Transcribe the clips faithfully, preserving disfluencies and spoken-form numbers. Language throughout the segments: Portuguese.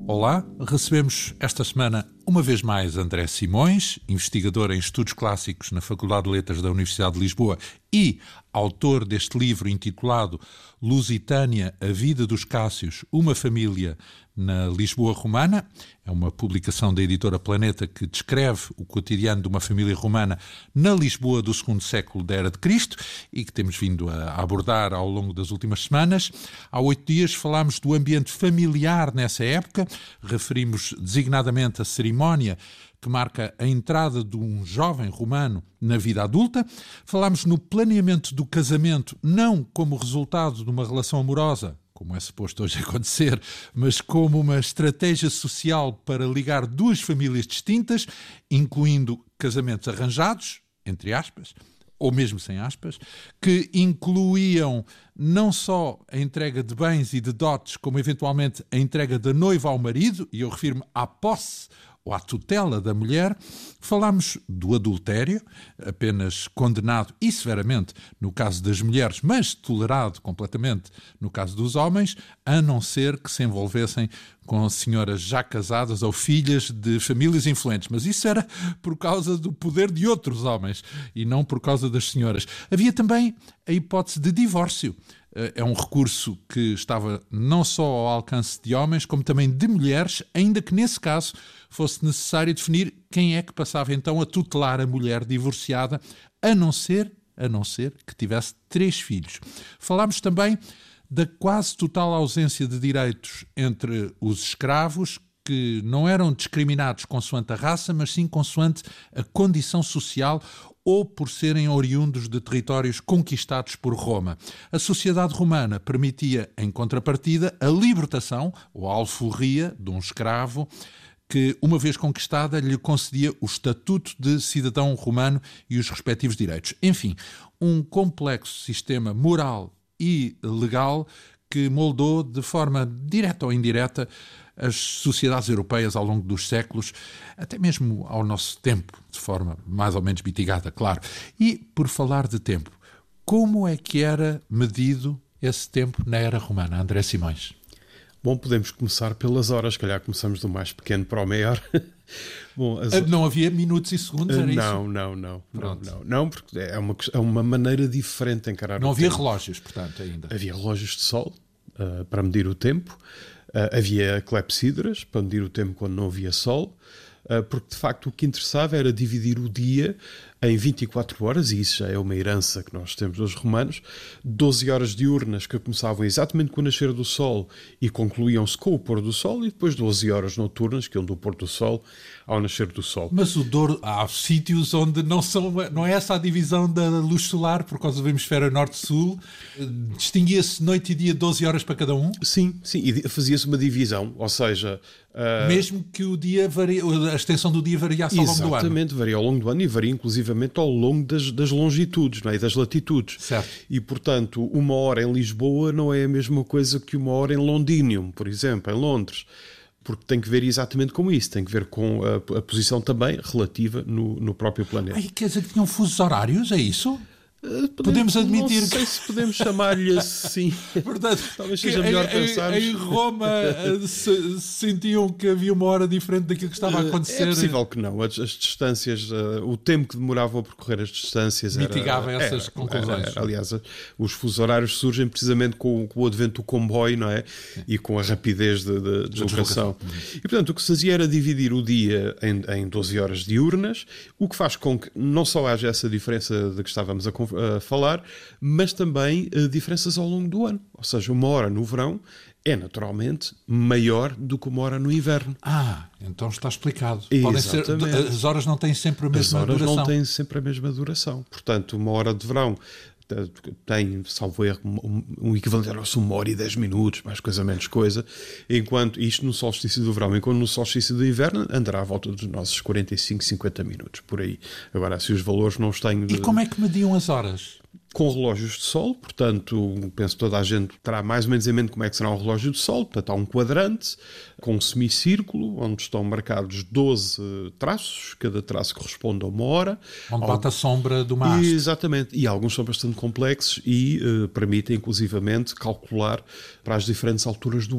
Olá, recebemos esta semana uma vez mais André Simões, investigador em estudos clássicos na Faculdade de Letras da Universidade de Lisboa e autor deste livro intitulado Lusitânia, a vida dos Cássios, uma família na Lisboa romana. É uma publicação da editora Planeta que descreve o cotidiano de uma família romana na Lisboa do segundo século da Era de Cristo e que temos vindo a abordar ao longo das últimas semanas. Há oito dias falámos do ambiente familiar nessa época, referimos designadamente a cerimónia que marca a entrada de um jovem romano na vida adulta. Falámos no planeamento do casamento, não como resultado de uma relação amorosa, como é suposto hoje acontecer, mas como uma estratégia social para ligar duas famílias distintas, incluindo casamentos arranjados, entre aspas, ou mesmo sem aspas, que incluíam não só a entrega de bens e de dotes, como eventualmente a entrega da noiva ao marido, e eu refiro-me à posse ou à tutela da mulher. Falámos do adultério, apenas condenado e severamente no caso das mulheres, mas tolerado completamente no caso dos homens, a não ser que se envolvessem com senhoras já casadas ou filhas de famílias influentes. Mas isso era por causa do poder de outros homens e não por causa das senhoras. Havia também a hipótese de divórcio. É um recurso que estava não só ao alcance de homens, como também de mulheres, ainda que nesse caso fosse necessário definir quem é que passava então a tutelar a mulher divorciada, a não ser, a não ser que tivesse três filhos. Falámos também da quase total ausência de direitos entre os escravos, que não eram discriminados consoante a raça, mas sim consoante a condição social ou por serem oriundos de territórios conquistados por Roma. A sociedade romana permitia, em contrapartida, a libertação ou a alforria de um escravo que, uma vez conquistada, lhe concedia o estatuto de cidadão romano e os respectivos direitos. Enfim, um complexo sistema moral e legal que moldou de forma direta ou indireta as sociedades europeias ao longo dos séculos, até mesmo ao nosso tempo, de forma mais ou menos mitigada, claro. E, por falar de tempo, como é que era medido esse tempo na era romana, André Simões? Bom, podemos começar pelas horas, se calhar começamos do mais pequeno para o maior. Bom, as... Não havia minutos e segundos, era não, isso? Não, não, não, não, não, porque é uma, é uma maneira diferente de encarar não o tempo. Não havia relógios, portanto, ainda? Havia relógios de sol uh, para medir o tempo. Uh, havia clepsidras para medir o tempo quando não havia sol, uh, porque de facto o que interessava era dividir o dia em vinte e quatro horas, e isso já é uma herança que nós temos dos romanos, doze horas diurnas que começavam exatamente com o nascer do sol e concluíam-se com o pôr do sol, e depois doze horas noturnas que iam do pôr do sol ao nascer do sol. Mas o Douro, há sítios onde não, são, não é essa a divisão da luz solar, por causa do hemisfério norte-sul, distinguia-se noite e dia doze horas para cada um? Sim, sim, e fazia-se uma divisão, ou seja... Uh... Mesmo que o dia varia, a extensão do dia variasse ao longo do ano? Exatamente, varia ao longo do ano e varia inclusivamente ao longo das, das longitudes, não é? E das latitudes. Certo. E, portanto, uma hora em Lisboa não é a mesma coisa que uma hora em Londinium, por exemplo, em Londres. Porque tem que ver exatamente com isso, tem que ver com a, a posição também relativa no, no próprio planeta. Ai, quer dizer que tinham fusos horários, é isso? Podemos, podemos admitir não sei que... se podemos chamar-lhe assim. Portanto, talvez seja melhor pensarmos. Em Roma se, se sentiam que havia uma hora diferente daquilo que estava a acontecer. É possível que não. As, as distâncias, uh, o tempo que demoravam a percorrer as distâncias mitigava era, essas era, conclusões. Era, era, aliás, os fusos horários surgem precisamente com, com o advento do comboio, não é? Sim. E com a rapidez de, de, de deslocação. E, portanto, o que se fazia era dividir o dia em, em doze horas diurnas, o que faz com que não só haja essa diferença de que estávamos a, a falar, mas também uh, diferenças ao longo do ano. Ou seja, uma hora no verão é naturalmente maior do que uma hora no inverno. Ah, então está explicado. Podem ser, as horas não têm sempre a mesma duração. As horas duração. não têm sempre a mesma duração. Portanto, uma hora de verão tem, salvo erro, um, um equivalente a uma hora e dez minutos, mais coisa, menos coisa, enquanto isto no solstício do verão, enquanto no solstício do inverno andará à volta dos nossos quarenta e cinco, cinquenta minutos, por aí. Agora, se os valores não os tenho... E como é que mediam as horas? Com relógios de sol, portanto, penso que toda a gente terá mais ou menos em mente como é que será um relógio de sol. Portanto, há um quadrante com um semicírculo, onde estão marcados doze traços, cada traço corresponde a uma hora. Onde bate a sombra do mastro. Exatamente, e alguns são bastante complexos e uh, permitem, inclusivamente, calcular para as diferentes alturas do ano.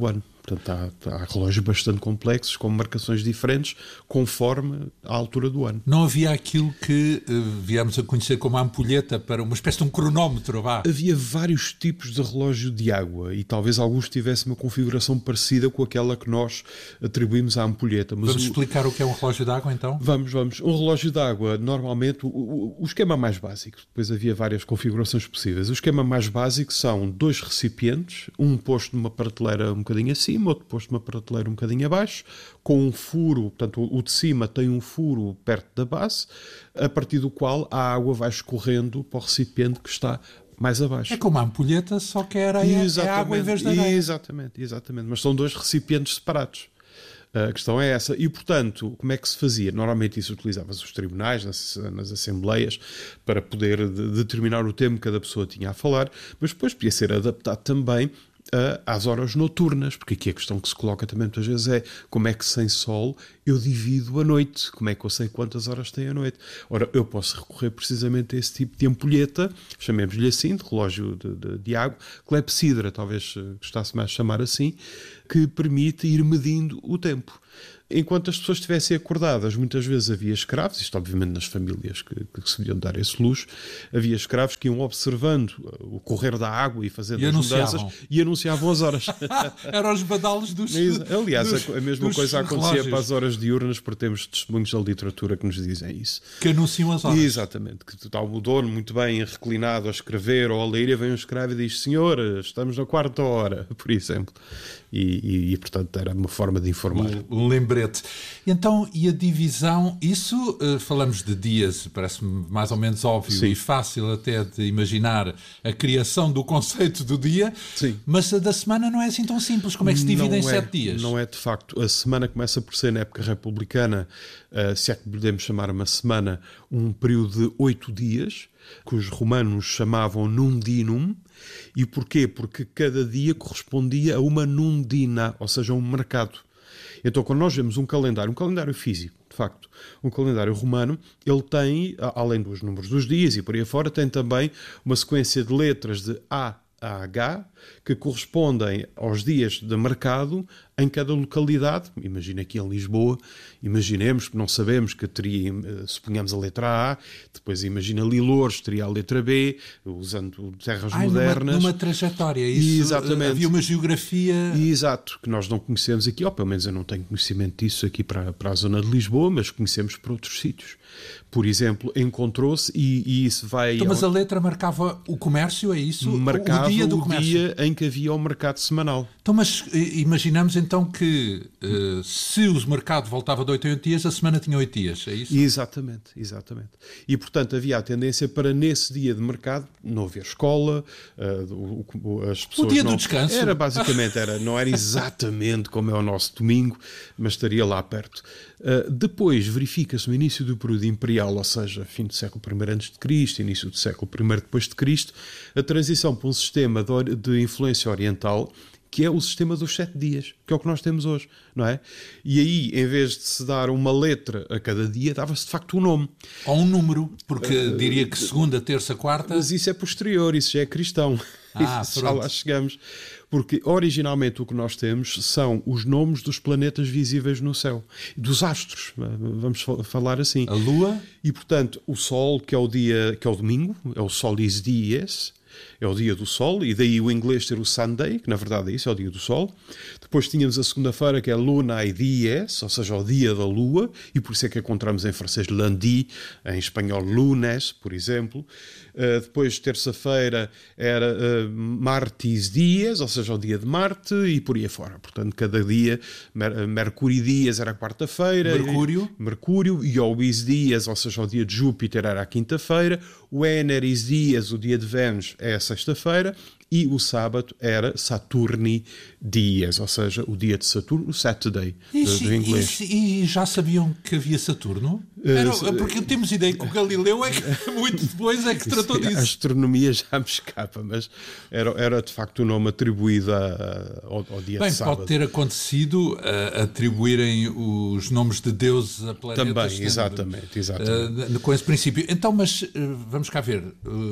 Portanto, há, há relógios bastante complexos, com marcações diferentes, conforme a altura do ano. Não havia aquilo que uh, viemos a conhecer como a ampulheta, para uma espécie de um cronómetro, vá? Havia vários tipos de relógio de água e talvez alguns tivessem uma configuração parecida com aquela que nós atribuímos à ampulheta. Mas vamos o... explicar o que é um relógio de água, então? Vamos, vamos. Um relógio de água, normalmente, o, o, o esquema mais básico, depois havia várias configurações possíveis. O esquema mais básico são dois recipientes, um posto numa prateleira um bocadinho acima, outro posto numa prateleira um bocadinho abaixo, com um furo, portanto o de cima tem um furo perto da base, a partir do qual a água vai escorrendo para o recipiente que está mais abaixo. É como a ampulheta, só que a areia é água em vez da areia. Exatamente, exatamente. Mas são dois recipientes separados. A questão é essa. E, portanto, como é que se fazia? Normalmente isso utilizava-se nos tribunais, nas, nas assembleias, para poder de, determinar o tempo que cada pessoa tinha a falar, mas depois podia ser adaptado também uh, às horas noturnas, porque aqui a questão que se coloca também muitas vezes é como é que sem sol eu divido a noite, como é que eu sei quantas horas tem a noite. Ora, eu posso recorrer precisamente a esse tipo de ampulheta, chamemos-lhe assim, de relógio de, de, de água, clepsidra, talvez gostasse mais de chamar assim, que permite ir medindo o tempo. Enquanto as pessoas estivessem acordadas, muitas vezes havia escravos, isto obviamente nas famílias que, que se deviam dar esse luxo, havia escravos que iam observando o correr da água e fazendo e as anunciavam. mudanças e anunciavam as horas. Eram os badalos dos Aliás, dos, a mesma coisa acontecia relógios. Para as horas diurnas, porque temos testemunhos da literatura que nos dizem isso. Que anunciam as horas. Exatamente, que está o dono muito bem reclinado a escrever ou a ler e vem um escravo e diz: Senhor, estamos na quarta hora, por exemplo. E, e, e portanto era uma forma de informar. Um lembrete. Então, e a divisão, isso uh, falamos de dias, parece-me mais ou menos óbvio. Sim. E fácil até de imaginar a criação do conceito do dia. Sim. Mas a da semana não é assim tão simples. Como é que se divide não em é, sete dias? Não é de facto. A semana começa por ser na época republicana, uh, se é que podemos chamar uma semana, um período de oito dias, que os romanos chamavam nundinum. E porquê? Porque cada dia correspondia a uma nundina, ou seja, a um mercado. Então, quando nós vemos um calendário, um calendário físico, de facto, um calendário romano, ele tem, além dos números dos dias e por aí fora, tem também uma sequência de letras de A a H, que correspondem aos dias de mercado em cada localidade. Imagina aqui em Lisboa, imaginemos que não sabemos que teria, suponhamos a letra A, depois imagina ali Loures, teria a letra B, usando terras Ai, modernas. Numa, numa trajetória, isso. Exatamente. Havia uma geografia... Exato, que nós não conhecemos aqui, ou pelo menos eu não tenho conhecimento disso aqui para, para a zona de Lisboa, mas conhecemos por outros sítios. Por exemplo, encontrou-se, e, e isso vai... Então, mas a letra marcava o comércio, é isso? Marcava o dia do o comércio. dia em que havia o mercado semanal. Então, mas imaginamos então que uh, se o mercado voltava de oito em oito dias, a semana tinha oito dias, é isso? Exatamente, exatamente. E, portanto, havia a tendência para, nesse dia de mercado, não haver escola, uh, o, o, as pessoas... O dia não... do descanso. Era, basicamente, era, não era exatamente como é o nosso domingo, mas estaria lá perto. Uh, depois verifica-se no início do período imperial, ou seja, fim do século primeiro antes de Cristo, início do século primeiro depois de Cristo, a transição para um sistema de, de influência oriental, que é o sistema dos sete dias, que é o que nós temos hoje, não é? E aí, em vez de se dar uma letra a cada dia, dava-se de facto um nome. Ou um número, porque uh, diria que segunda, terça, quarta... Mas isso é posterior, isso já é cristão. Ah, já lá chegamos. Porque originalmente o que nós temos são os nomes dos planetas visíveis no céu, dos astros, vamos falar assim. A Lua. E portanto, o Sol, que é o dia, que é o domingo, é o Solis Dies, é o dia do Sol, e daí o inglês ter o Sunday, que na verdade é isso, é o dia do Sol. Depois tínhamos a segunda-feira, que é Lunae Dies, ou seja, o dia da Lua, e por isso é que encontramos em francês lundi, em espanhol lunes, por exemplo. Uh, depois, terça-feira, era uh, Martis Dies, ou seja, o dia de Marte, e por aí afora. Portanto, cada dia, Mer Mercúrio Dias era a quarta-feira. Mercúrio. E, Mercúrio, e Iovis Dias, ou seja, o dia de Júpiter era a quinta-feira. O Eneris Dias, o dia de Vênus, é a sexta-feira. E o sábado era Saturni Dias, ou seja, o dia de Saturno, o Saturday, e, do, do inglês. E, e já sabiam que havia Saturno? Era, porque temos ideia que o Galileu é que muito depois é que tratou disso. A astronomia já me escapa, mas era, era de facto o nome atribuído a, ao, ao dia Bem, de sábado. pode ter acontecido uh, atribuírem os nomes de deuses a planetas. Também, exatamente, exatamente. Uh, com esse princípio. Então, mas uh, vamos cá ver.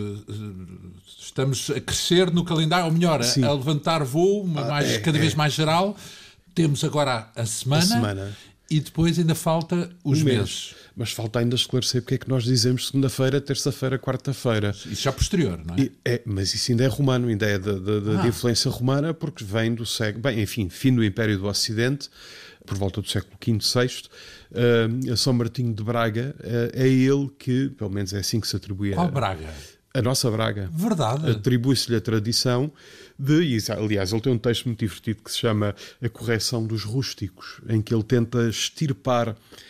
Uh, estamos a crescer no calendário, ou melhor, a, a levantar voo, uma ah, mais, é, cada é. vez mais geral. temos agora a semana, a semana. E depois ainda falta os um mês. meses. Mas falta ainda esclarecer porque é que nós dizemos segunda-feira, terça-feira, quarta-feira. Isso já posterior, não é? E, é? Mas isso ainda é romano, ainda é de, de, de, ah. de influência romana, porque vem do século... Bem, enfim, fim do Império do Ocidente, por volta do século quinto, sexto. Uh, São Martinho de Braga, uh, é ele que, pelo menos é assim que se atribui a... Qual Braga? A nossa Braga. Verdade. Atribui-se-lhe a tradição de... Aliás, ele tem um texto muito divertido que se chama A Correção dos Rústicos, em que ele tenta extirpar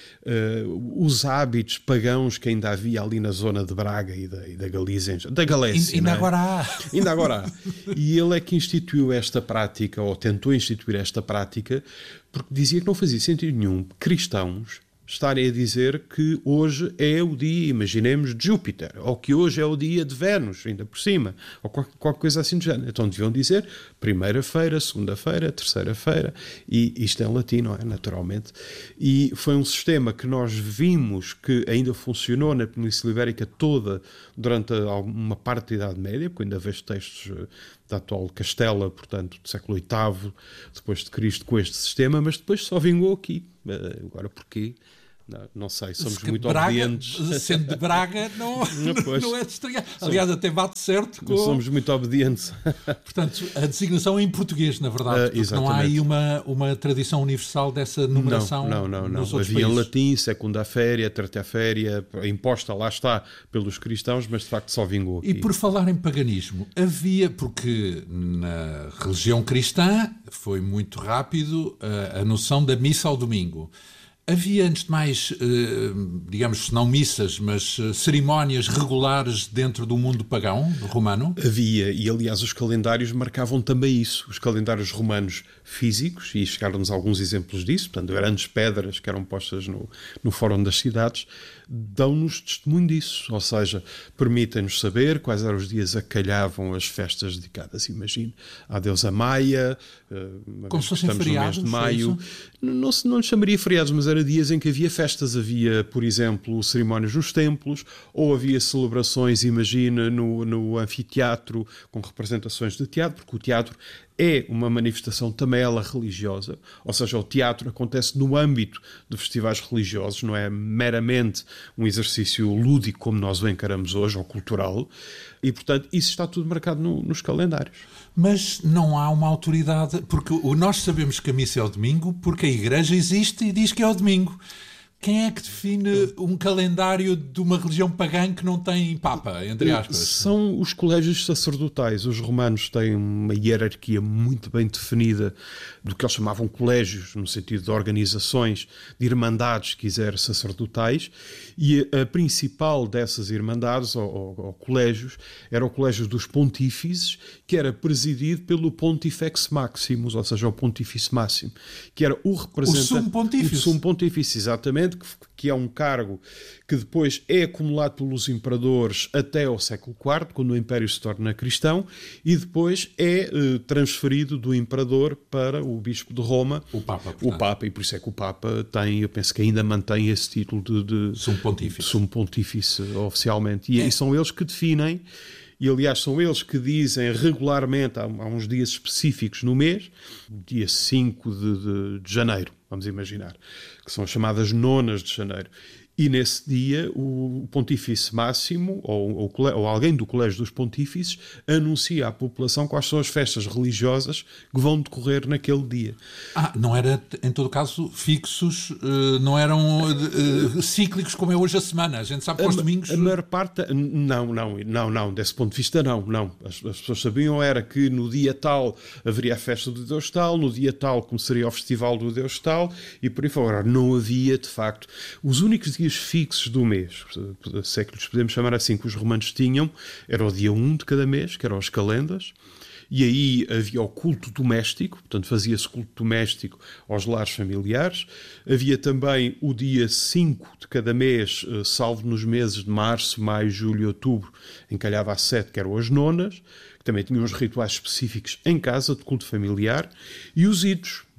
uh, os hábitos pagãos que ainda havia ali na zona de Braga e da, e da Galícia, da Galécia. Ainda é? agora há. Ainda agora há. E ele é que instituiu esta prática, ou tentou instituir esta prática, porque dizia que não fazia sentido nenhum cristãos estarem a dizer que hoje é o dia, imaginemos, de Júpiter, ou que hoje é o dia de Vênus, ainda por cima, ou qualquer, qualquer coisa assim do género. Então deviam dizer primeira-feira, segunda-feira, terceira-feira, e isto é em latim, não é? Naturalmente. E foi um sistema que nós vimos que ainda funcionou na Península Ibérica toda durante uma parte da Idade Média, porque ainda vejo textos da atual Castela, portanto, do século oitavo, depois de Cristo, com este sistema, mas depois só vingou aqui. Agora porquê? Não, não sei, somos Porque muito Braga, obedientes. Sendo de Braga, não, não, não é de estranhar. Aliás, até bate certo com... Somos muito obedientes. Portanto, a designação é em português, na verdade. Porque uh, não há aí uma, uma tradição universal dessa numeração. Não, não, não. Nos não. Outros Havia países. em latim, segunda-féria, terça-féria, imposta, lá está, pelos cristãos, mas de facto só vingou aqui. E por falar em paganismo, havia, porque na religião cristã foi muito rápido a, a noção da missa ao domingo. Havia, antes de mais, digamos, não missas, mas cerimónias regulares dentro do mundo pagão romano? Havia, e aliás os calendários marcavam também isso. Os calendários romanos físicos, e chegaram-nos alguns exemplos disso, portanto, grandes pedras que eram postas no, no fórum das cidades, dão-nos testemunho disso. Ou seja, permitem-nos saber quais eram os dias a que calhavam as festas dedicadas, imagino, à deusa Maia, como se fossem feriados, no mês de maio. Não, não lhe chamaria feriados, mas era dias em que havia festas. Havia, por exemplo, cerimónias nos templos, ou havia celebrações, imagina, no, no anfiteatro, com representações de teatro, porque o teatro é uma manifestação também ela religiosa, ou seja, o teatro acontece no âmbito de festivais religiosos, não é meramente um exercício lúdico como nós o encaramos hoje, ou cultural, e portanto isso está tudo marcado no, nos calendários. Mas não há uma autoridade, porque nós sabemos que a missa é ao domingo, porque a Igreja existe e diz que é ao domingo. Quem é que define um calendário de uma religião pagã que não tem Papa, entre aspas? São os colégios sacerdotais. Os romanos têm uma hierarquia muito bem definida do que eles chamavam colégios, no sentido de organizações, de irmandades, se quiser, sacerdotais, e a principal dessas irmandades, ou, ou, ou colégios, era o colégio dos pontífices, que era presidido pelo Pontifex Maximus, ou seja, o Pontífice Máximo, que era o representante... O Sumo Pontífice. O Sumo Pontífice, exatamente, que é um cargo que depois é acumulado pelos imperadores até ao século quarto, quando o Império se torna cristão, e depois é eh, transferido do imperador para o Bispo de Roma, o Papa, portanto. o Papa, e por isso é que o Papa tem, eu penso que ainda mantém esse título de, de Sumo Pontífice, de Sumo Pontífice oficialmente, e, é. e são eles que definem. E, aliás, são eles que dizem regularmente, há, há uns dias específicos no mês, dia cinco de, de, de janeiro, vamos imaginar, que são as chamadas nonas de janeiro. E nesse dia o Pontífice Máximo, ou, ou, ou alguém do Colégio dos Pontífices, anuncia à população quais são as festas religiosas que vão decorrer naquele dia. Ah, não era, em todo caso, fixos, não eram uh, cíclicos como é hoje a semana. A gente sabe que aos domingos... A maior parte... Não, não, não, não. Desse ponto de vista, não. não. As, as pessoas sabiam era que no dia tal haveria a festa do Deus tal, no dia tal começaria o festival do Deus tal, e por aí fora. Não havia, de facto... Os únicos dias fixos do mês, se é que lhes podemos chamar assim, que os romanos tinham, era o dia um de cada mês, que eram as calendas, e aí havia o culto doméstico, portanto fazia-se culto doméstico aos lares familiares. Havia também o dia cinco de cada mês, salvo nos meses de março, maio, julho e outubro, encalhava a sete, que eram as nonas, que também tinham os rituais específicos em casa, de culto familiar, e os idos,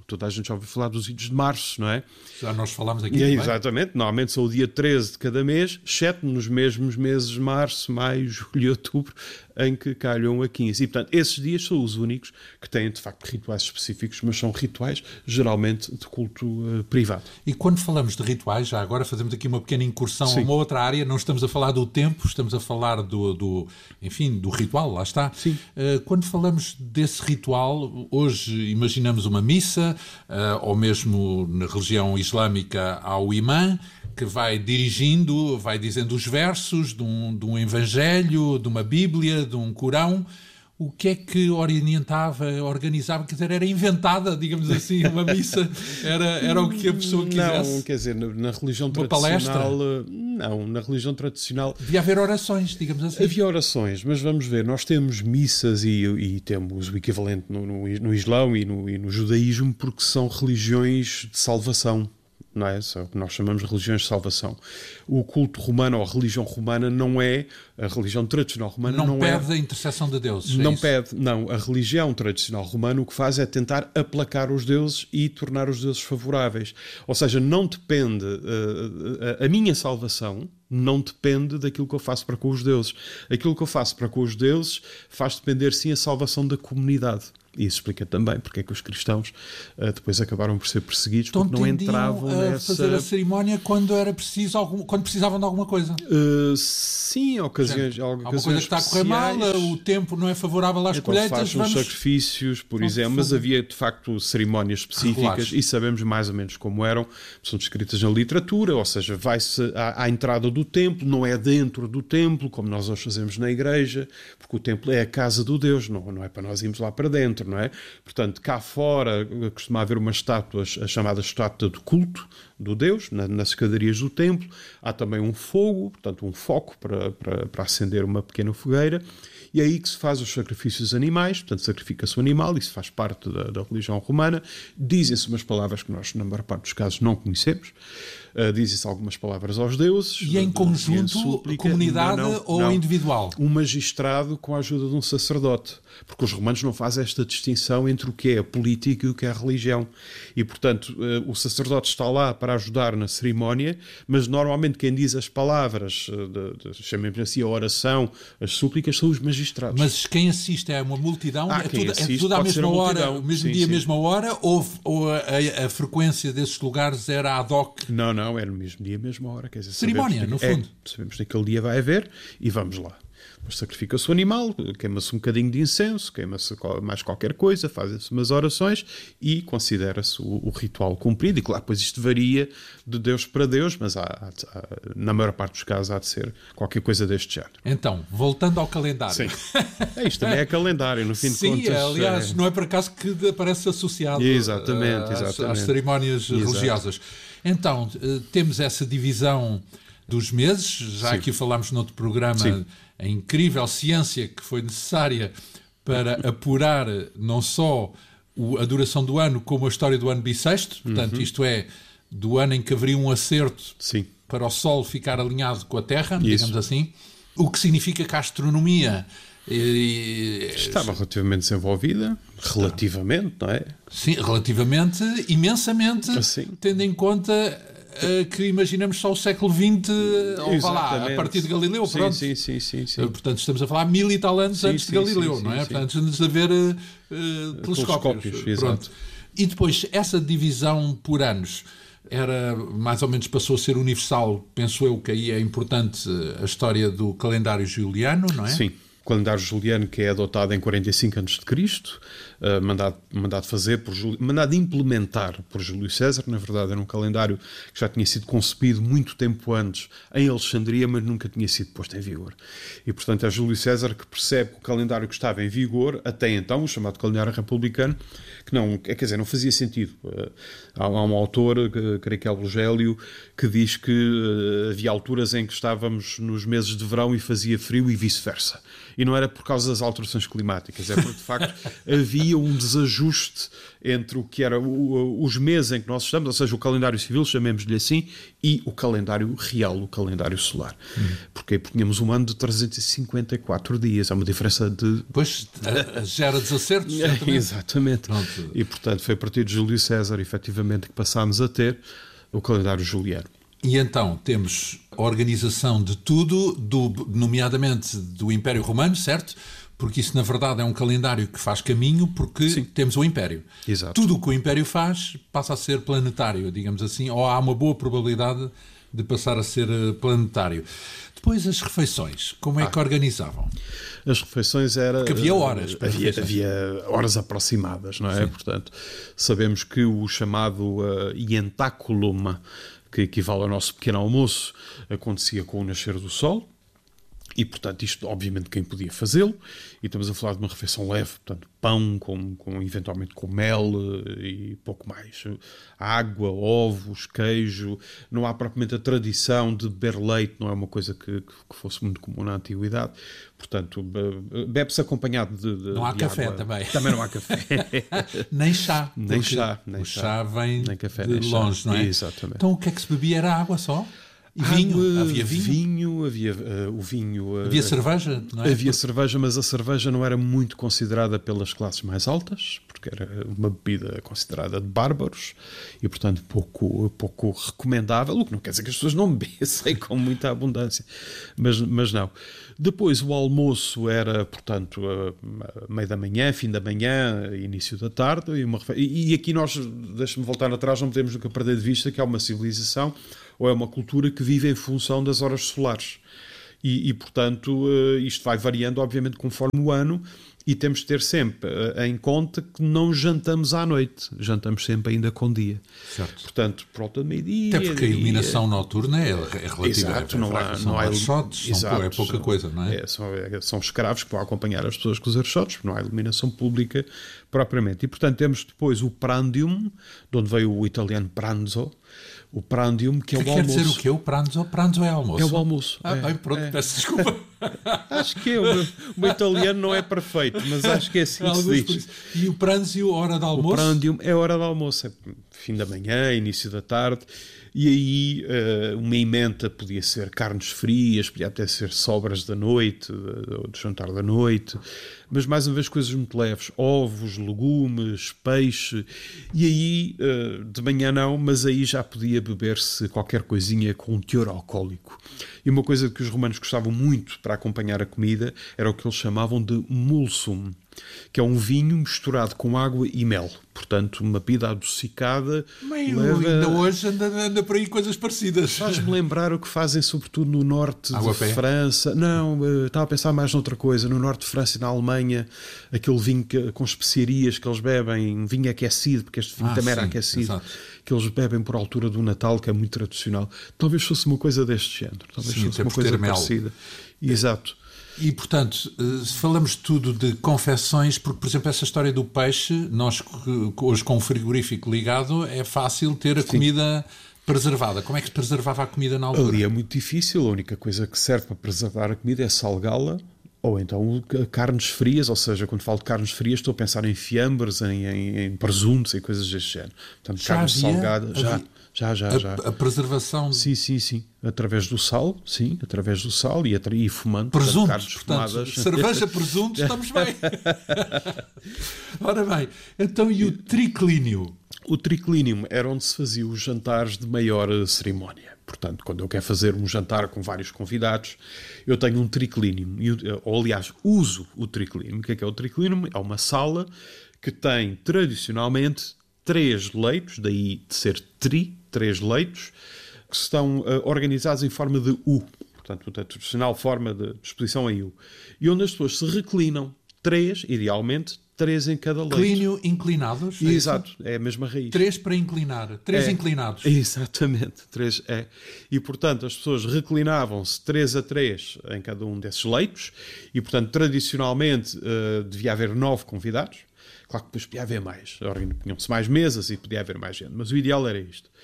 Toda a gente já ouviu falar dos idos de março, não é? Já nós falámos aqui E, também. exatamente. Normalmente são o dia treze de cada mês, exceto nos mesmos meses, março, maio, julho e outubro, em que calham a quinze. E, portanto, esses dias são os únicos que têm, de facto, rituais específicos, mas são rituais, geralmente, de culto uh, privado. E quando falamos de rituais, já agora fazemos aqui uma pequena incursão Sim. a uma outra área, não estamos a falar do tempo, estamos a falar do, do enfim, do ritual, lá está. Sim. Uh, quando falamos desse ritual, hoje imaginamos uma missa, uh, ou mesmo na religião islâmica há o imã, que vai dirigindo, vai dizendo os versos de um, de um evangelho, de uma Bíblia, de um Corão. O que é que orientava, organizava? Quer dizer, era inventada, digamos assim, uma missa? Era, era o que a pessoa quisesse? Não, quer dizer, na, na religião uma tradicional... palestra? Não, na religião tradicional... Devia haver orações, digamos assim. Havia orações, mas vamos ver, nós temos missas e, e temos o equivalente no, no, no Islão e no, e no judaísmo, porque são religiões de salvação. Não é? São o que nós chamamos de religiões de salvação. O culto romano ou a religião romana não é, a religião tradicional romana não, não pede é, a intercessão de deuses. não é pede, não. A religião tradicional romana o que faz é tentar aplacar os deuses e tornar os deuses favoráveis. Ou seja, não depende, uh, a, a minha salvação não depende daquilo que eu faço para com os deuses. Aquilo que eu faço para com os deuses faz depender sim a salvação da comunidade. E isso explica também porque é que os cristãos uh, depois acabaram por ser perseguidos, então, porque não entravam a nessa... fazer a cerimónia quando era preciso, algum, quando precisavam de alguma coisa. Uh, sim, ocasiões, Há uma ocasiões coisa que está a correr mal, o tempo não é favorável às então colheitas. Faz Vamos... uns sacrifícios, por Vamos exemplo, mas fazer. havia de facto cerimónias específicas Regulares. e sabemos mais ou menos como eram, são descritas na literatura, ou seja, vai-se à, à entrada do templo, não é dentro do templo, como nós hoje fazemos na igreja, porque o templo é a casa do Deus, não, não é para nós irmos lá para dentro, não é? Portanto, cá fora costuma haver umas estátuas, a chamada estátua do culto do Deus, na, nas escadarias do templo. Há também um fogo, portanto um foco para, para, para acender uma pequena fogueira. E é aí que se faz os sacrifícios animais, portanto sacrifica-se o animal, isso faz parte da, da religião romana. Dizem-se umas palavras que nós, na maior parte dos casos, não conhecemos. Uh, Dizem-se algumas palavras aos deuses. E em conjunto, em súplica, comunidade não, não, ou não. individual? Um magistrado com a ajuda de um sacerdote. Porque os romanos não fazem esta distinção entre o que é a política e o que é a religião. E, portanto, uh, o sacerdote está lá para ajudar na cerimónia, mas normalmente quem diz as palavras, uh, chamemos assim a oração, as súplicas, são os magistrados. Mas quem assiste é uma multidão? Ah, é, quem tudo, assiste é tudo à pode ser mesma a hora, multidão. o mesmo Sim, dia, sim. mesma hora? Ou, ou a, a, a frequência desses lugares era ad hoc? Não, não, é no mesmo dia, mesma hora. Quer dizer, Cerimónia, sabemos, no é, fundo. sabemos que naquele dia vai haver e vamos lá. Depois sacrifica-se o animal, queima-se um bocadinho de incenso, queima-se mais qualquer coisa, fazem-se umas orações e considera-se o, o ritual cumprido. E claro, depois isto varia de Deus para Deus, mas há, há, há, na maior parte dos casos há de ser qualquer coisa deste género. Então, voltando ao calendário. Sim. É, isto também é calendário, no fim de Sim, contas. aliás, é... não é por acaso que aparece associado Exatamente, às, exatamente. às cerimónias Exato. religiosas. Então, temos essa divisão dos meses, já Sim. aqui falámos noutro programa, Sim. a incrível ciência que foi necessária para apurar não só a duração do ano, como a história do ano bissexto, portanto, uhum. isto é, do ano em que haveria um acerto Sim. para o Sol ficar alinhado com a Terra, Isso. digamos assim, o que significa que a astronomia e, estava relativamente desenvolvida, relativamente, não é? sim, relativamente, imensamente, Assim. tendo em conta uh, que imaginamos só o século vinte, ou vá lá, a partir de Galileu, sim, pronto. Sim, sim, sim, sim. Uh, portanto, estamos a falar mil e tal anos sim, antes sim, de Galileu, sim, não é? sim, Portanto, antes de haver uh, uh, telescópios. telescópios Pronto. E depois, essa divisão por anos era, mais ou menos, passou a ser universal, penso eu, que aí é importante a história do calendário juliano, não é? Sim. O calendário juliano, que é adotado em quarenta e cinco antes de Cristo, uh, mandado, mandado fazer por Júlio, mandado implementar por Júlio César. Na verdade, era um calendário que já tinha sido concebido muito tempo antes em Alexandria, mas nunca tinha sido posto em vigor. E, portanto, é Júlio César que percebe que o calendário que estava em vigor, até então, o chamado calendário republicano, que não, quer dizer, não fazia sentido. Uh, há, há um autor, uh, creio que é Algélio, que diz que uh, havia alturas em que estávamos nos meses de verão e fazia frio e vice-versa. E não era por causa das alterações climáticas, é porque, de facto, havia um desajuste entre o que era o, os meses em que nós estamos, ou seja, o calendário civil, chamemos-lhe assim, e o calendário real, o calendário solar. Hum. Porquê? Porque tínhamos um ano de trezentos e cinquenta e quatro dias, é uma diferença de... Pois, gera desacertos, certamente. Exatamente. Pronto. E, portanto, foi a partir de Júlio César, efetivamente, que passámos a ter o calendário juliano. E então temos a organização de tudo, do, nomeadamente do Império Romano, certo? Porque isso, na verdade, é um calendário que faz caminho porque Sim. temos o Império. Exato. Tudo o que o Império faz passa a ser planetário, digamos assim, ou há uma boa probabilidade de passar a ser planetário. Depois, as refeições, como é ah. que organizavam? As refeições era... Porque havia horas. Para havia, havia horas aproximadas, não é? Sim. Portanto, sabemos que o chamado uh, ientaculum, que equivale ao nosso pequeno almoço, acontecia com o nascer do sol. E, portanto, isto, obviamente, quem podia fazê-lo. E estamos a falar de uma refeição leve, portanto, pão, com, com, eventualmente com mel e pouco mais. Água, ovos, queijo. Não há propriamente a tradição de beber leite, não é uma coisa que, que fosse muito comum na antiguidade. Portanto, bebe-se acompanhado de, de Não há de café água. também. Também não há café. Nem chá. Nem chá. Nem o chá. chá vem nem café, de nem longe, chá. não é? Exatamente. Então, o que é que se bebia? Era água só? E vinho? Água, havia vinho? vinho havia uh, o vinho. Uh, havia cerveja? Não é? Havia cerveja, mas a cerveja não era muito considerada pelas classes mais altas, porque era uma bebida considerada de bárbaros e, portanto, pouco, pouco recomendável, o que não quer dizer que as pessoas não bebessem com muita abundância, mas, mas não. Depois o almoço era, portanto, uh, meio da manhã, fim da manhã, início da tarde, e, uma, e, e aqui nós, deixa-me voltar atrás, não podemos nunca perder de vista que há uma civilização ou é uma cultura que vive em função das horas solares. E, e portanto, isto vai variando, obviamente, conforme o ano, e temos de ter sempre em conta que não jantamos à noite, jantamos sempre ainda com dia. Certo. Portanto, por volta de meio-dia... Até porque a iluminação noturna é, é relativa. Exato, é não há, não há shots, exato, é pouca coisa, não é? é são, são escravos que vão acompanhar as pessoas com os airshots, não há iluminação pública propriamente. E, portanto, temos depois o prandium, de onde veio o italiano pranzo, o prandium, que é o que almoço. Quer dizer o quê? O pranzo? Pranzo é almoço? É o almoço. Ah, é, bem, pronto, é. peço desculpa. Acho que é. O meu, o meu italiano não é perfeito, mas acho que é assim que se diz. E o pranzio, hora de almoço? O prandium é hora de almoço. É fim da manhã, início da tarde. E aí uh, uma emenda podia ser carnes frias, podia até ser sobras da noite, ou de jantar da noite, mas mais uma vez coisas muito leves, ovos, legumes, peixe, e aí uh, de manhã não, mas aí já podia beber-se qualquer coisinha com um teor alcoólico. E uma coisa que os romanos gostavam muito para acompanhar a comida era o que eles chamavam de mulsum, que é um vinho misturado com água e mel. Portanto, uma bebida adocicada. Meio, leva... ainda hoje anda, anda por aí coisas parecidas. Faz-me lembrar o que fazem sobretudo no norte água de França. Não, uh, estava a pensar mais noutra coisa. No norte de França e na Alemanha, aquele vinho que, com especiarias que eles bebem, um vinho aquecido, porque este vinho ah, também sim, era aquecido, exato. Que eles bebem por altura do Natal, que é muito tradicional. Talvez fosse uma coisa deste género. Talvez sim, fosse uma coisa parecida. Mel. Exato. E, portanto, falamos tudo de confecções, porque, por exemplo, essa história do peixe, nós hoje com o frigorífico ligado, é fácil ter a Sim. comida preservada. Como é que se preservava a comida na altura? Ali é muito difícil, a única coisa que serve para preservar a comida é salgá-la, ou então carnes frias, ou seja, quando falo de carnes frias estou a pensar em fiambres, em, em, em presuntos e coisas deste género. Portanto, já carnes havia, salgadas, já, havia, já, já, a, já. A preservação... Sim, sim, sim. Através do sal, sim, através do sal e, e fumando. Presuntos, carnes portanto, fumadas. cerveja, presuntos, estamos bem. Ora bem, então e o triclínio? O triclinium era onde se fazia os jantares de maior cerimónia. Portanto, quando eu quero fazer um jantar com vários convidados, eu tenho um triclinium. Ou, aliás, uso o triclinium. O que é que é o triclinium? É uma sala que tem, tradicionalmente, três leitos, daí de ser tri, três leitos, que estão uh, organizados em forma de U. Portanto, a tradicional forma de exposição em U. E onde as pessoas se reclinam, três, idealmente, três em cada leito. Clínio inclinados? É Exato, isso? é a mesma raiz. Três para inclinar, três é, inclinados. Exatamente, três é. E, portanto, as pessoas reclinavam-se três a três em cada um desses leitos e, portanto, tradicionalmente uh, devia haver nove convidados. Claro que depois podia haver mais. Punham-se mais mesas e podia haver mais gente, mas o ideal era isto.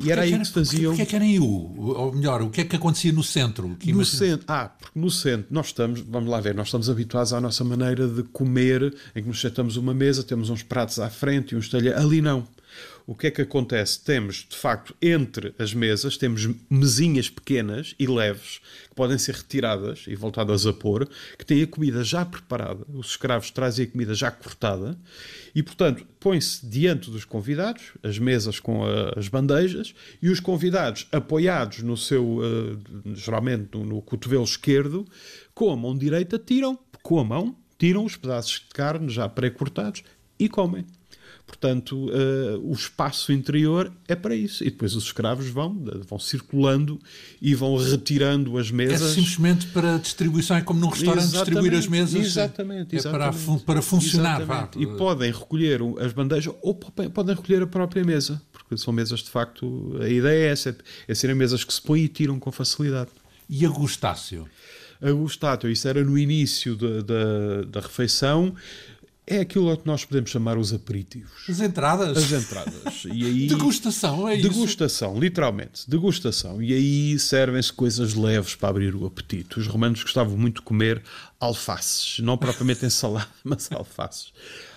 E era aí que se faziam... O que é que era em U? Ou melhor, o que é que acontecia no centro? Que no imagina... centro, ah, porque no centro nós estamos, vamos lá ver, nós estamos habituados à nossa maneira de comer, em que nos sentamos uma mesa, temos uns pratos à frente e uns talheres. Ali não. O que é que acontece? Temos, de facto, entre as mesas, temos mesinhas pequenas e leves, que podem ser retiradas e voltadas a pôr, que têm a comida já preparada. Os escravos trazem a comida já cortada e, portanto, põe-se diante dos convidados, as mesas com a, as bandejas, e os convidados, apoiados no seu, uh, geralmente no, no cotovelo esquerdo, com a mão direita, tiram, com a mão, tiram os pedaços de carne já pré-cortados e comem. Portanto, uh, o espaço interior é para isso. E depois os escravos vão, vão circulando e vão retirando as mesas. É simplesmente para distribuição, é como num restaurante exatamente, distribuir as mesas. Exatamente. É exatamente. para, para funcionar. Vá. E podem recolher as bandejas ou podem recolher a própria mesa. Porque são mesas, de facto, a ideia é essa. É serem mesas que se põem e tiram com facilidade. E a gustácio? A gustácio, isso era no início da, da, da refeição. É aquilo que nós podemos chamar os aperitivos. As entradas? As entradas. E aí, degustação, é isso? Degustação, literalmente. Degustação. E aí servem-se coisas leves para abrir o apetite. Os romanos gostavam muito de comer alfaces. Não propriamente ensalada, mas alfaces.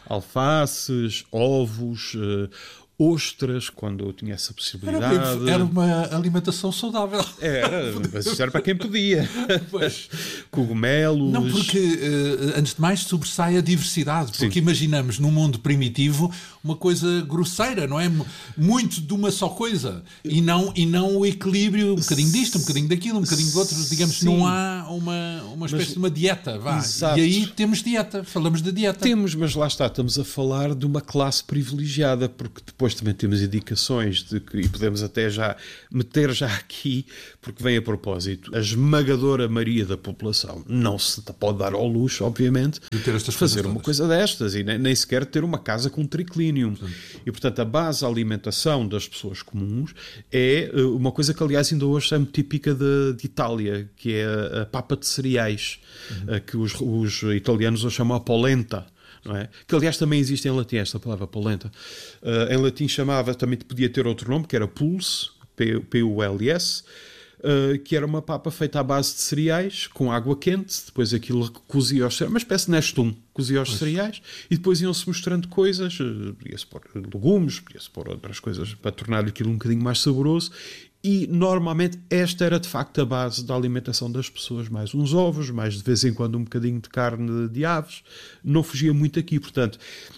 Alfaces, ovos... Uh, ostras, quando eu tinha essa possibilidade. Era, era uma alimentação saudável. Era, mas isso era para quem podia. Pois. Cogumelos. Não, porque, uh, antes de mais, sobressai a diversidade. Porque Sim. imaginamos, num mundo primitivo, uma coisa grosseira, não é? Muito de uma só coisa. E não, e não o equilíbrio, um bocadinho disto, um bocadinho daquilo, um bocadinho do outro. Digamos, Sim. não há uma, uma espécie mas, de uma dieta. Vá. Exato. E aí temos dieta, falamos de dieta. Temos, mas lá está, estamos a falar de uma classe privilegiada, porque depois Depois também temos indicações de que, e podemos até já meter já aqui, porque vem a propósito, a esmagadora maioria da população não se pode dar ao luxo, obviamente, de ter estas fazer uma todas. coisa destas e nem, nem sequer ter uma casa com triclinium. Sim. E, portanto, a base da alimentação das pessoas comuns é uma coisa que, aliás, ainda hoje é muito típica de, de Itália, que é a papa de cereais, uhum. que os, os italianos hoje chamam a polenta. Não é? Que aliás também existe em latim esta palavra polenta. Uh, em latim chamava, também podia ter outro nome, que era pulse, P U L S, uh, que era uma papa feita à base de cereais, com água quente, depois aquilo cozia aos cereais, uma espécie de nestum, cozia aos cereais, e depois iam-se mostrando coisas, uh, podia-se pôr legumes, podia-se pôr outras coisas para tornar aquilo um bocadinho mais saboroso. E, normalmente, esta era, de facto, a base da alimentação das pessoas. Mais uns ovos, mais, de vez em quando, um bocadinho de carne de aves. Não fugia muito aqui. Portanto,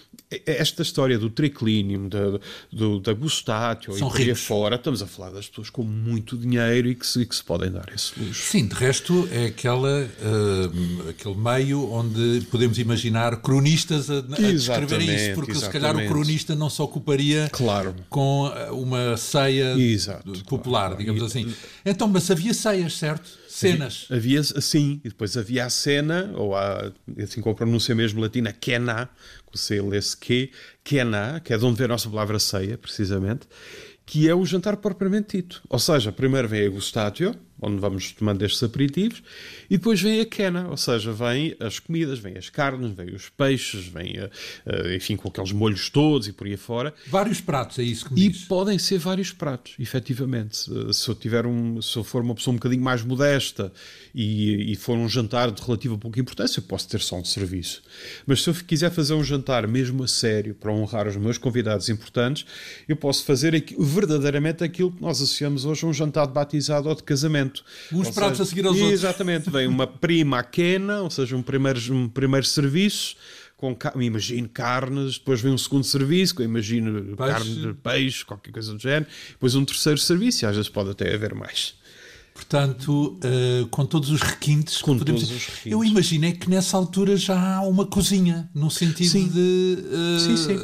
esta história do triclinium, da, do, da gustácio e por aí fora, estamos a falar das pessoas com muito dinheiro e que se, que se podem dar esse luxo. Sim, de resto, é aquela, uh, aquele meio onde podemos imaginar cronistas a, a descreverem isso, porque exatamente. se calhar o cronista não se ocuparia claro. com uma ceia Exato, popular, claro. digamos assim. Então, mas havia ceias, certo? Cenas. Havia, sim, e depois havia a cena, ou a, assim como a pronúncia mesmo latina, cena, com C L S Q, cena, que é de onde vem a nossa palavra ceia, precisamente, que é o jantar propriamente dito. Ou seja, primeiro vem a gustácio, onde vamos tomando estes aperitivos, e depois vem a quena, ou seja, vêm as comidas, vêm as carnes, vêm os peixes, vêm, uh, enfim, com aqueles molhos todos e por aí fora. Vários pratos, é isso que me E diz. podem ser vários pratos, efetivamente. Uh, se eu tiver um, se eu for uma pessoa um bocadinho mais modesta e, e for um jantar de relativa pouca importância, eu posso ter só um serviço. Mas se eu quiser fazer um jantar mesmo a sério, para honrar os meus convidados importantes, eu posso fazer aqui, verdadeiramente aquilo que nós associamos hoje a um jantar de batizado ou de casamento. Uns ou pratos seja, a seguir aos exatamente, outros. Exatamente. Vem uma prima quena, ou seja, um primeiro, um primeiro serviço, com, imagino, carnes, depois vem um segundo serviço, com, imagino, peixe. carne de peixe, qualquer coisa do género, depois um terceiro serviço, e às vezes pode até haver mais. Portanto, uh, com todos os requintes. Com podemos... todos os requintes. Eu imaginei que nessa altura já há uma cozinha, no sentido sim. de uh, sim, sim.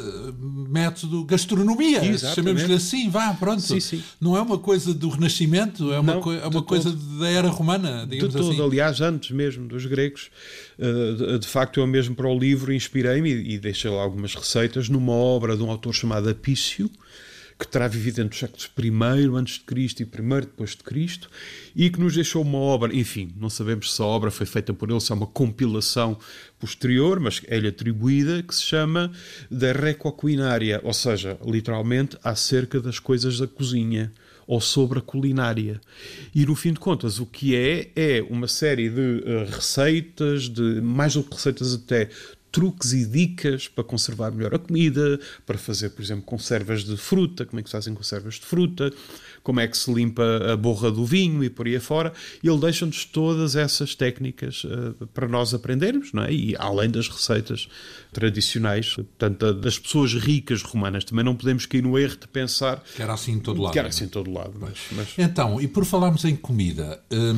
método gastronomia, chamemos-lhe assim, vá, pronto. Sim, sim. Não é uma coisa do Renascimento, é uma, Não, co é uma coisa todo. da era romana, digamos de todo, assim. Aliás, antes mesmo dos gregos, uh, de, de facto, eu mesmo para o livro inspirei-me e, e deixei lá algumas receitas numa obra de um autor chamado Apício, que terá vivido entre os séculos primeiro antes de Cristo e primeiro depois de Cristo, e que nos deixou uma obra, enfim, não sabemos se a obra foi feita por ele, se é uma compilação posterior, mas é-lhe atribuída, que se chama da Recoquinária, ou seja, literalmente acerca das coisas da cozinha, ou sobre a culinária. E, no fim de contas, o que é, é uma série de uh, receitas, de mais do que receitas até, truques e dicas para conservar melhor a comida, para fazer, por exemplo, conservas de fruta, como é que se fazem conservas de fruta, como é que se limpa a borra do vinho e por aí afora. Ele deixa-nos todas essas técnicas uh, para nós aprendermos, não é? E além das receitas tradicionais, portanto, das pessoas ricas romanas, também não podemos cair no erro de pensar que era assim em todo lado. Que era assim em todo lado. Mas, mas... Então, e por falarmos em comida,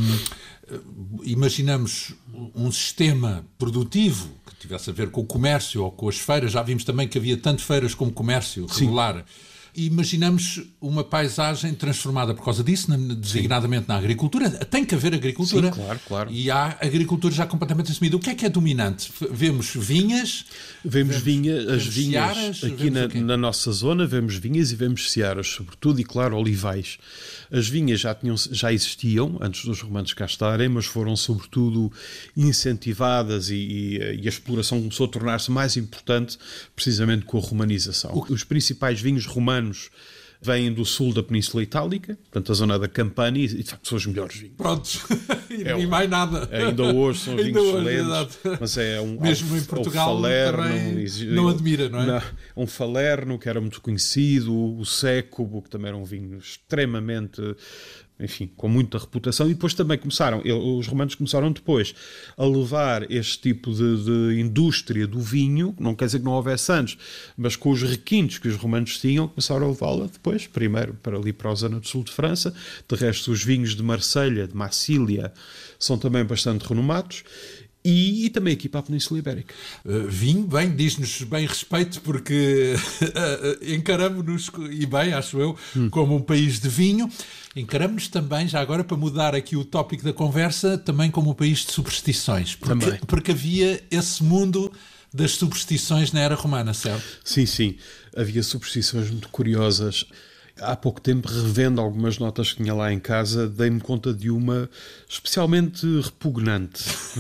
hum, imaginamos um sistema produtivo que tivesse a ver com o comércio ou com as feiras. Já vimos também que havia tanto feiras como comércio regular. Sim. E imaginamos uma paisagem transformada por causa disso, na, designadamente Sim. na agricultura. Tem que haver agricultura. Sim, claro, claro. E há agricultura já completamente assumida. O que é que é dominante? Vemos vinhas... Vemos, vemos vinha, as vemos vinhas searas, aqui na, na nossa zona, vemos vinhas e vemos searas, sobretudo, e claro, olivais. As vinhas já, tinham, já existiam antes dos romanos cá estarem, mas foram sobretudo incentivadas e, e, e a exploração começou a tornar-se mais importante precisamente com a romanização. Os principais vinhos romanos vêm do sul da Península Itálica, portanto a zona da Campania, e de facto são os melhores vinhos. Prontos, e é, nem mais nada. Ainda hoje são vinhos hoje, excelentes, exato. Mas é um... Mesmo em Portugal Falerno, não admira, não é? Não, um Falerno, que era muito conhecido, o Sécubo, que também era um vinho extremamente... enfim, com muita reputação, e depois também começaram, os romanos começaram depois a levar este tipo de, de indústria do vinho, não quer dizer que não houvesse antes, mas com os requintes que os romanos tinham, começaram a levá-la depois, primeiro para ali para a zona do sul de França. De resto, os vinhos de Marselha, de Massília, são também bastante renomados. E, e também aqui para a Península Ibérica. Uh, vinho, bem, diz-nos bem respeito, porque encaramos-nos, e bem, acho eu, hum. como um país de vinho. Encaramos-nos também, já agora, para mudar aqui o tópico da conversa, também como um país de superstições. Porque, também. porque havia esse mundo das superstições na era romana, certo? Sim, sim. Havia superstições muito curiosas. Há pouco tempo, revendo algumas notas que tinha lá em casa, dei-me conta de uma especialmente repugnante.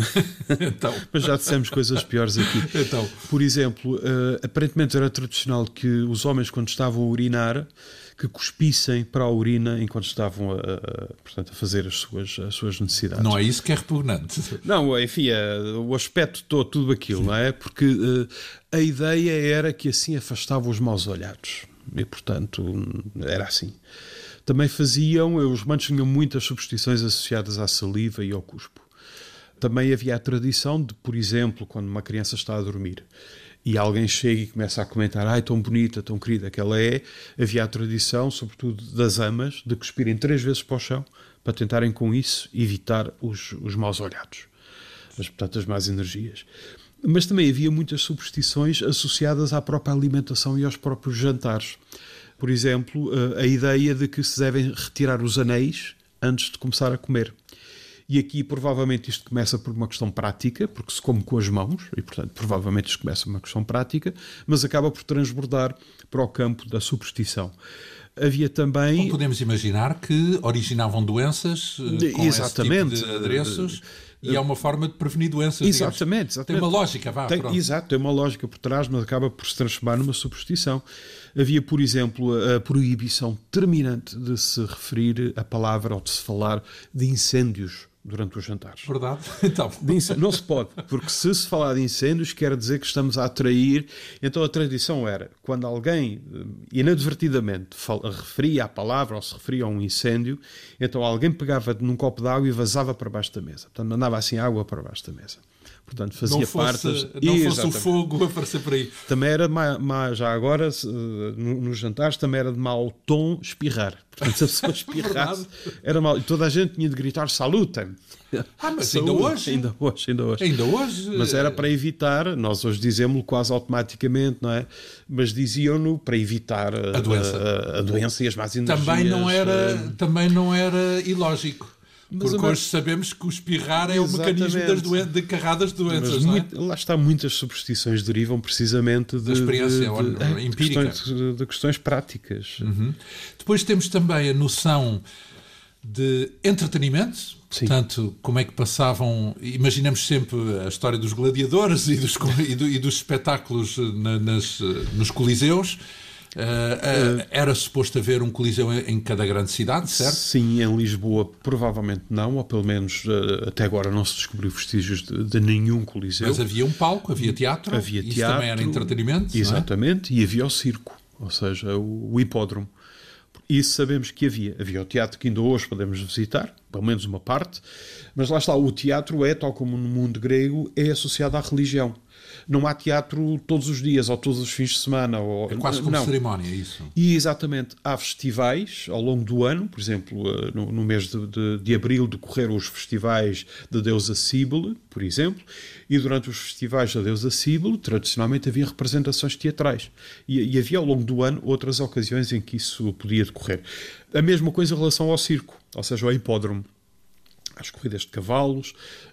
Então. Mas já dissemos coisas piores aqui. Então. Por exemplo, uh, aparentemente era tradicional que os homens, quando estavam a urinar, que cuspissem para a urina enquanto estavam a, a, portanto, a fazer as suas, as suas necessidades. Não é isso que é repugnante. Não, enfim, é, o aspecto todo, tudo aquilo, Sim. não é? Porque uh, a ideia era que assim afastava os maus olhados. E, portanto, era assim. Também faziam, os romanos tinham muitas superstições associadas à saliva e ao cuspo. Também havia a tradição de, por exemplo, quando uma criança está a dormir e alguém chega e começa a comentar, ai, tão bonita, tão querida que ela é, havia a tradição, sobretudo das amas, de cuspirem três vezes para o chão para tentarem com isso evitar os, os maus olhados, mas, portanto, as más energias. Mas também havia muitas superstições associadas à própria alimentação e aos próprios jantares. Por exemplo, a ideia de que se devem retirar os anéis antes de começar a comer. E aqui, provavelmente, isto começa por uma questão prática, porque se come com as mãos, e, portanto, provavelmente isto começa por uma questão prática, mas acaba por transbordar para o campo da superstição. Havia também... Como podemos imaginar que originavam doenças com exatamente. Esse tipo de adereços... E é uma forma de prevenir doenças. Exatamente, exatamente. Tem uma lógica, vá. Tem, exato, tem uma lógica por trás, mas acaba por se transformar numa superstição. Havia, por exemplo, a proibição terminante de se referir a palavra ou de se falar de incêndios durante os jantares. Verdade? Então. Não se pode, porque se se falar de incêndios quer dizer que estamos a atrair. Então a tradição era, quando alguém inadvertidamente referia a palavra ou se referia a um incêndio, então alguém pegava num copo de água e vazava para baixo da mesa. Portanto, mandava assim água para baixo da mesa. Portanto, fazia não fosse, parte... Não fosse o fogo a aparecer por aí. Também era, má, má, já agora, nos no jantares, também era de mau tom espirrar. Portanto, se a pessoa espirrasse, era mal. E toda a gente tinha de gritar salutem. Ah, mas ainda hoje? Ainda hoje, ainda hoje. Ainda hoje? Mas era para evitar, nós hoje dizemos-lo quase automaticamente, não é? Mas diziam-no para evitar a, a, doença. A, a doença e as más energias. Também não era, também não era ilógico. Mas Porque hoje sabemos que o espirrar é o mecanismo das doen- de carradas de doenças, não é? Muito, lá está, muitas superstições derivam precisamente de, da experiência de, de, é, empírica. De questões, de questões práticas. Uhum. Depois temos também a noção de entretenimento. Sim. Portanto, como é que passavam... Imaginamos sempre a história dos gladiadores e dos, e do, e dos espetáculos na, nas, nos coliseus. Uh, uh, era suposto haver um coliseu em cada grande cidade, certo? Sim, em Lisboa provavelmente não, ou pelo menos uh, até agora não se descobriu vestígios de, de nenhum coliseu. Mas havia um palco, havia teatro, havia isso teatro, também era entretenimento. Exatamente, não é? E havia o circo, ou seja, o, o hipódromo. Isso sabemos que havia. Havia o teatro que ainda hoje podemos visitar, pelo menos uma parte, mas lá está, o teatro é, tal como no mundo grego, é associado à religião. Não há teatro todos os dias ou todos os fins de semana. Ou... É quase como não. cerimónia, isso. E exatamente, há festivais ao longo do ano, por exemplo, no, no mês de, de, de abril decorreram os festivais da deusa Cíbele, por exemplo, e durante os festivais da deusa Cíbele, tradicionalmente havia representações teatrais. E, e havia ao longo do ano outras ocasiões em que isso podia decorrer. A mesma coisa em relação ao circo, ou seja, ao hipódromo. Às corridas de cavalos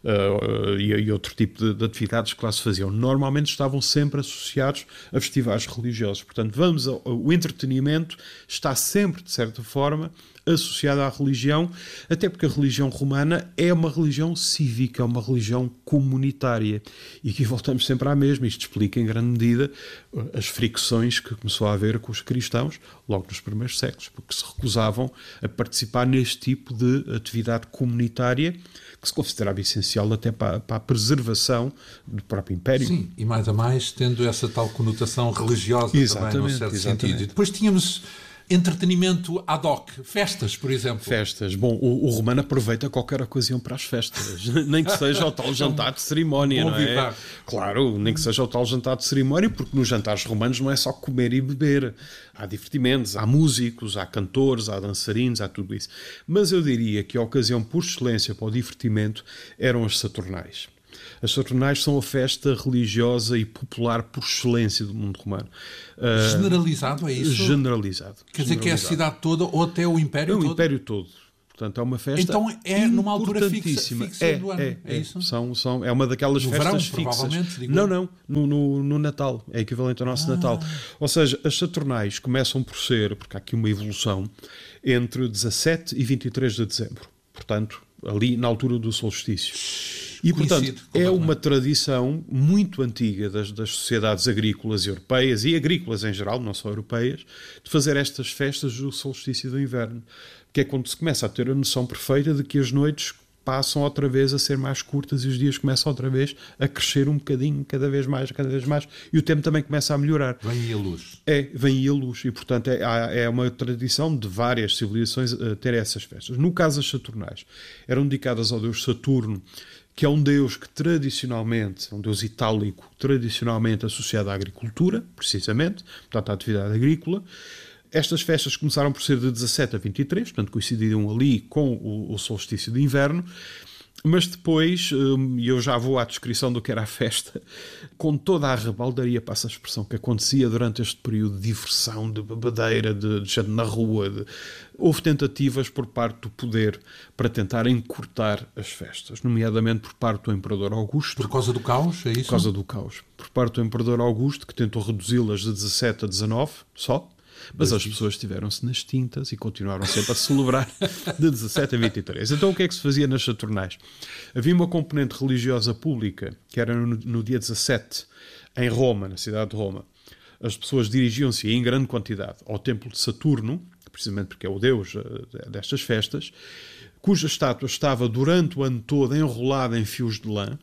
uh, e, e outro tipo de, de atividades que lá se faziam. Normalmente estavam sempre associados a festivais religiosos. Portanto, vamos ao, o entretenimento está sempre, de certa forma, associado à religião, até porque a religião romana é uma religião cívica, é uma religião comunitária. E aqui voltamos sempre à mesma. Isto explica, em grande medida, as fricções que começou a haver com os cristãos logo nos primeiros séculos, porque se recusavam a participar neste tipo de atividade comunitária que se considerava essencial até para, para a preservação do próprio Império. Sim, e mais a mais tendo essa tal conotação religiosa exatamente, também, num certo exatamente. sentido. E depois tínhamos entretenimento ad hoc, festas, por exemplo. Festas. Bom, o, o romano aproveita qualquer ocasião para as festas, nem que seja o tal jantar de cerimónia, não é? Claro, nem que seja o tal jantar de cerimónia, porque nos jantares romanos não é só comer e beber. Há divertimentos, há músicos, há cantores, há dançarinos, há tudo isso. Mas eu diria que a ocasião por excelência para o divertimento eram as Saturnais. As Saturnais são a festa religiosa e popular por excelência do mundo romano. Generalizado, é isso? Generalizado. Quer dizer que é a cidade toda ou até o Império é todo? É o Império todo. Portanto, é uma festa então é numa altura fixa, fixa é, do ano, é, é, é isso? São, são, é uma daquelas no festas verão, fixas. Provavelmente, digo não, não, no, no, no Natal, é equivalente ao nosso ah. Natal. Ou seja, as Saturnais começam por ser, porque há aqui uma evolução, entre dezassete e vinte e três de dezembro. Portanto, ali na altura do solstício. E, portanto, é uma tradição muito antiga das, das sociedades agrícolas europeias e agrícolas em geral, não só europeias, de fazer estas festas do solstício do inverno, que é quando se começa a ter a noção perfeita de que as noites passam outra vez a ser mais curtas e os dias começam outra vez a crescer um bocadinho, cada vez mais, cada vez mais, e o tempo também começa a melhorar. Vem aí a luz. É, vem aí a luz, e portanto é, é uma tradição de várias civilizações a ter essas festas. No caso, as Saturnais eram dedicadas ao deus Saturno, que é um deus que tradicionalmente, um deus itálico, tradicionalmente associado à agricultura, precisamente, portanto à atividade agrícola. Estas festas começaram por ser de dezassete a vinte e três, portanto coincidiram ali com o, o solstício de inverno, mas depois, e eu já vou à descrição do que era a festa, com toda a rebaldaria, passa a expressão, que acontecia durante este período de diversão, de bebedeira, de, de gente na rua, de, houve tentativas por parte do poder para tentar encurtar as festas, nomeadamente por parte do Imperador Augusto. Por causa do caos, é isso? Por causa do caos. Por parte do Imperador Augusto, que tentou reduzi-las de dezassete a dezanove, só. Mas as pessoas estiveram-se nas tintas e continuaram sempre a celebrar de dezassete a vinte e três. Então o que é que se fazia nas Saturnais? Havia uma componente religiosa pública, que era no, no dia dezassete, em Roma, na cidade de Roma. As pessoas dirigiam-se em grande quantidade ao templo de Saturno, precisamente porque é o deus uh, destas festas, cuja estátua estava durante o ano todo enrolada em fios de lã.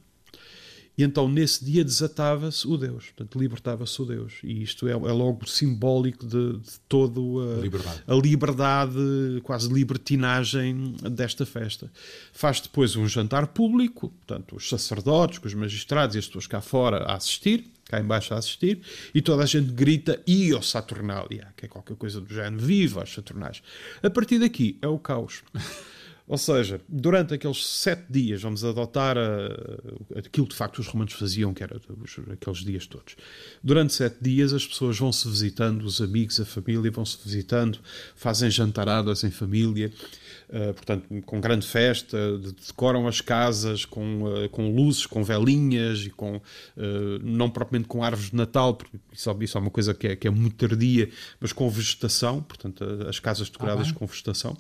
E então, nesse dia, desatava-se o Deus. Portanto, libertava-se o Deus. E isto é, é logo simbólico de, de toda a liberdade. a liberdade, quase libertinagem desta festa. Faz depois um jantar público, portanto, os sacerdotes, os magistrados e as pessoas cá fora a assistir, cá embaixo a assistir, e toda a gente grita Io Saturnalia, que é qualquer coisa do género, viva os Saturnais. A partir daqui é o caos. Ou seja, durante aqueles sete dias, vamos adotar a, aquilo de facto os romanos faziam, que era os, aqueles dias todos. Durante sete dias as pessoas vão-se visitando, os amigos, a família vão-se visitando, fazem jantaradas em família, uh, portanto, com grande festa, decoram as casas com, uh, com luzes, com velinhas, e com, uh, não propriamente com árvores de Natal, porque isso, isso é uma coisa que é, que é muito tardia, mas com vegetação, portanto, as casas decoradas ah, com vegetação.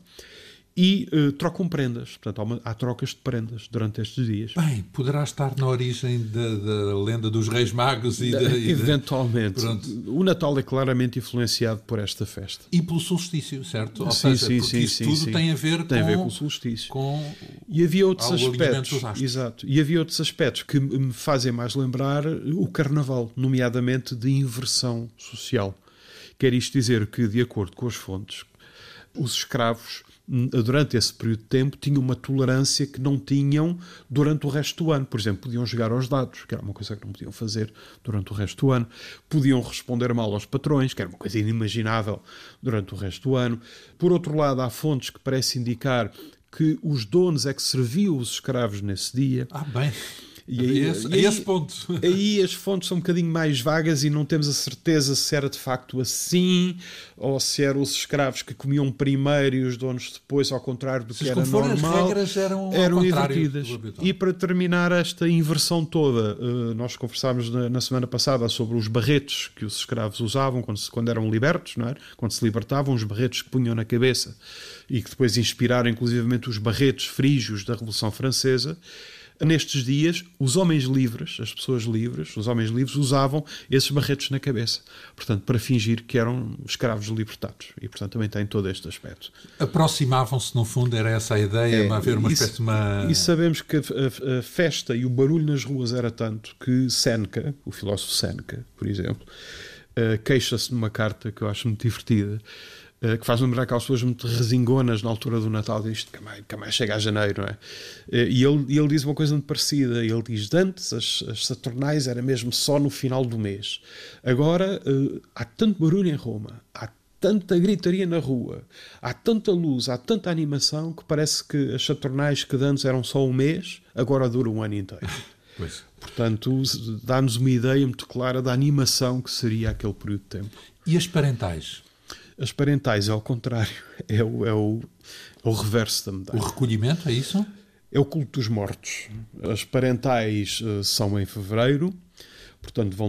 E uh, trocam prendas. Portanto, há, uma, há trocas de prendas durante estes dias. Bem, poderá estar na origem da, da lenda dos Reis Magos e, da, e eventualmente. De... O Natal é claramente influenciado por esta festa. E pelo solstício, certo? Ou sim, seja, sim, porque sim, isso sim, tudo sim. tem a ver tem com... a ver com o solstício. Com e havia outros aspectos. Dos Exato. E havia outros aspectos que me fazem mais lembrar o Carnaval, nomeadamente de inversão social. Quer isto dizer que, de acordo com as fontes, os escravos, durante esse período de tempo, tinham uma tolerância que não tinham durante o resto do ano. Por exemplo, podiam jogar aos dados, que era uma coisa que não podiam fazer durante o resto do ano. Podiam responder mal aos patrões, que era uma coisa inimaginável durante o resto do ano. Por outro lado, há fontes que parecem indicar que os donos é que serviam os escravos nesse dia. Ah, bem... E aí, a esse, e aí, a esse ponto. Aí as fontes são um bocadinho mais vagas e não temos a certeza se era de facto assim ou se eram os escravos que comiam primeiro e os donos depois, ao contrário do que era normal. As regras eram, eram invertidas. E para terminar esta inversão toda, nós conversámos na semana passada sobre os barretes que os escravos usavam quando, se, quando eram libertos, não é? Quando se libertavam, os barretes que punham na cabeça e que depois inspiraram inclusivamente os barretes frígios da Revolução Francesa. Nestes dias, os homens livres, as pessoas livres, os homens livres usavam esses barretes na cabeça, portanto, para fingir que eram escravos libertados. E, portanto, também tem todo este aspecto. Aproximavam-se, no fundo, era essa a ideia, é, haver uma e, espécie de uma... E sabemos que a, a, a festa e o barulho nas ruas era tanto que Séneca, o filósofo Séneca, por exemplo, uh, queixa-se numa carta que eu acho muito divertida, que faz lembrar aquelas pessoas muito resingonas na altura do Natal, diz que mais, que mais chega a janeiro, não é? E ele, e ele diz uma coisa muito parecida, ele diz, antes as, as Saturnais era mesmo só no final do mês, agora uh, há tanto barulho em Roma, há tanta gritaria na rua, há tanta luz, há tanta animação, que parece que as Saturnais que antes eram só um mês, agora duram um ano inteiro. Pois. Portanto, dá-nos uma ideia muito clara da animação que seria aquele período de tempo. E as parentais? As parentais, ao contrário, é o, é, o, é o reverso da medalha. O recolhimento, é isso? É o culto dos mortos. As parentais uh, são em fevereiro, portanto vão